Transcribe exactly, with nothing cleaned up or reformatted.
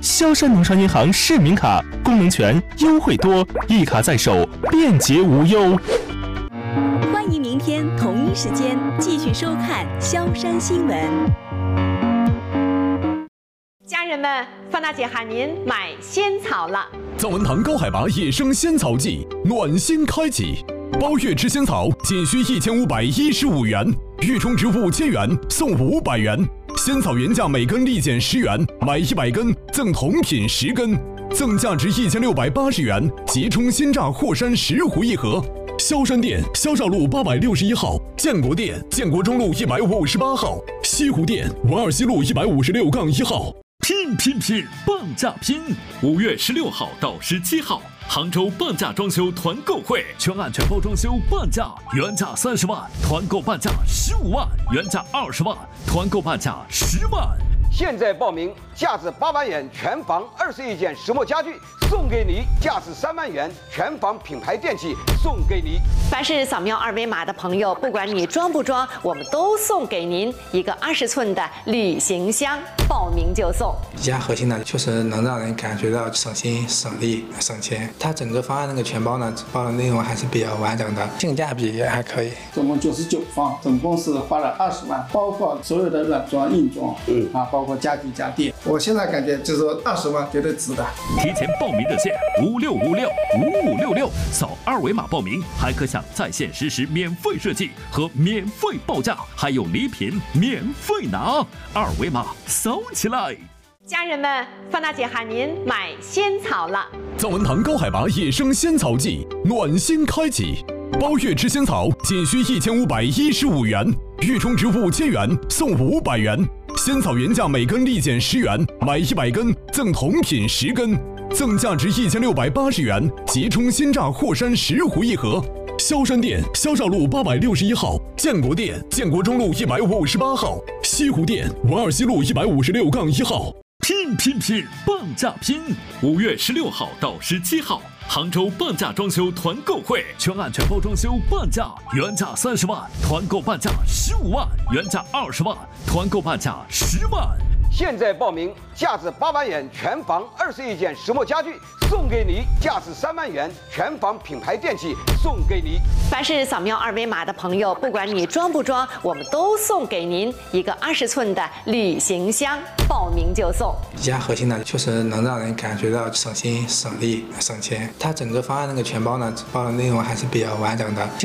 萧山农商银行市民卡，功能全，优惠多，一卡在手，便捷无忧。 欢迎明天同一时间继续收看萧山新闻。 家人们，范大姐喊您买仙草了。 藏文堂高海拔野生仙草季暖心开启，包月吃仙草仅需一千五百一十五元，育充植五千元送五百元，仙草原价每根立减十元，买一百根赠同品十根，赠价值一千六百八十元即充鲜榨霍山石斛一盒。萧山店萧兆路八百六十一号，建国店建国中路一百五十八号，西湖店文二西路一百五十六杠一号。 拼拼拼，半价拼！五月十六号到十七号，杭州半价装修团购会，全案全包装修半价，原价三十万，团购半价十五万，原价二十万，团购半价十万。 现在报名，价值八万元全房二十一件石墨家具送给你，价值三万元全房品牌电器送给你。 凡是扫描二维码的朋友，不管你装不装，我们都送给您一个二十寸的旅行箱，报名就送。 宜家核心呢，确实能让人感觉到省心、省力、省钱。它整个方案那个全包呢，包的内容还是比较完整的，性价比也还可以。 总共九十九方，总共是花了二十万，包括所有的软装、硬装，嗯啊，包括家具家电。我现在感觉就是说二十万绝对值的。 提前报名热线五六五六五五六六，扫二维码报名，还可享在线实时免费设计和免费报价，还有礼品免费拿。二维码扫起来！ 家人们，范大姐喊您买仙草了。 藏文堂高海拔野生仙草季暖心开启，包月吃仙草仅需一千五百一十五元，育充植五千元送五百元，仙草原价每根立减十元，买一百根赠同品十根，赠价值一千六百八十元即充鲜榨霍山石斛一盒。萧山店萧兆路八百六十一号，建国店建国中路一百五十八号，西湖店文二西路一百五十六杠一号。 拼拼拼，半价拼！五月十六号到十七号，杭州半价装修团购会，全案全包装修半价，原价三十万，团购半价十五万，原价二十万，团购半价十万。 现在报名，价值八万元全房二十一件石墨家具送给你，价值三万元全房品牌电器送给你。 凡是扫描二维码的朋友，不管你装不装，我们都送给您一个二十寸的旅行箱，报名就送。 宜家核心呢，确实能让人感觉到省心、省力、省钱。它整个方案那个全包呢，包的内容还是比较完整的。